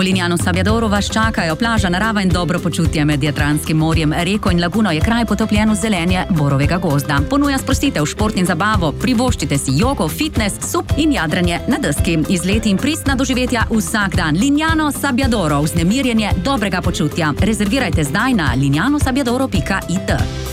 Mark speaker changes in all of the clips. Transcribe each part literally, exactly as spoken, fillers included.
Speaker 1: V Lignano Sabbiadoru vas čakajo plaža, narava in dobro počutje med Jadranskim morjem. Reko in laguno je kraj potopljen v zelenje borovega gozda. Ponuja sprostitev, šport in zabavo, privoščite si jogo, fitness, sup in jadranje na deski. Izleti in pristna doživetja vsak dan. Lignano Sabbiadoro, vznemirjenje dobrega počutja. Rezervirajte zdaj na lignano sabbiadoro pika it.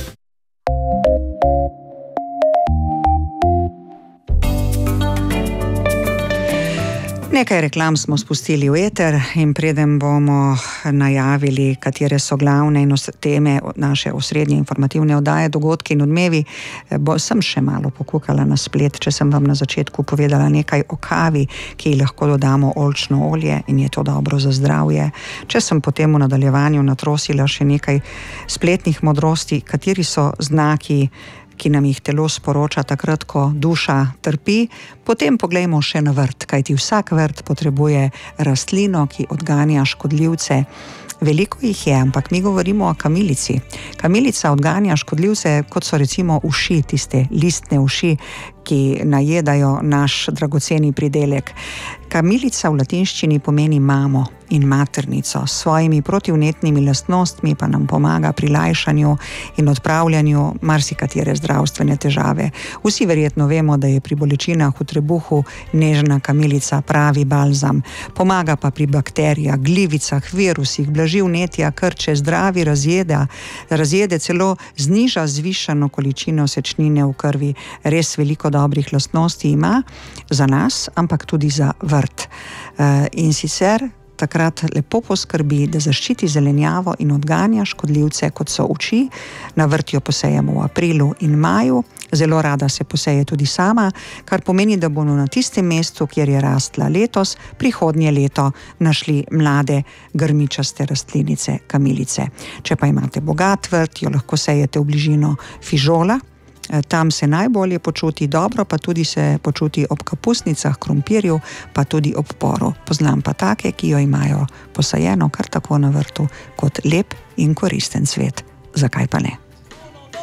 Speaker 2: Nekaj reklam smo spustili v eter in preden bomo najavili, katere so glavne in teme naše osrednje informativne oddaje, dogodki in odmevi, bo, sem še malo pokukala na splet, če sem vam na začetku povedala nekaj o kavi, ki ji lahko dodamo oljčno olje in je to dobro za zdravje. Če sem potem v nadaljevanju natrosila še nekaj spletnih modrosti, kateri so znaki, ki nam jih telo sporoča takrat, ko duša trpi, potem poglejmo še na vrt, kajti vsak vrt potrebuje rastlino, ki odganja škodljivce. Veliko jih je, ampak mi govorimo o kamilici. Kamilica odganja škodljivce, kot so recimo uši, tiste listne uši, ki najedajo naš dragoceni pridelek. Kamilica v latinščini pomeni mamo in maternico. S svojimi protivnetnimi lastnostmi pa nam pomaga pri lajšanju in odpravljanju marsikatere zdravstvene težave. Vsi verjetno vemo, da je pri bolečinah v trebuhu nežna kamilica pravi balzam. Pomaga pa pri bakterijah, glivicah, virusih, blaži vnetja, krče, zdravi razjeda, razjede, celo zniža zvišano količino sečnine v krvi. Res veliko dobrih lastnosti ima za nas, ampak tudi za vrt. In sicer takrat lepo poskrbi, da zaščiti zelenjavo in odganja škodljivce, kot so uči. Na vrt jo posejemo v aprilu in maju. Zelo rada se poseje tudi sama, kar pomeni, da bomo na tistem mestu, kjer je rastla letos, prihodnje leto našli mlade grmičaste rastlinice kamilice. Če pa imate bogat vrt, jo lahko sejete v bližino fižola. Tam se najbolje počuti dobro, pa tudi se počuti ob kapusnicah, krompirju, pa tudi ob poru. Poznam pa take, ki jo imajo posajeno kar tako na vrtu kot lep in koristen cvet. Zakaj pa ne?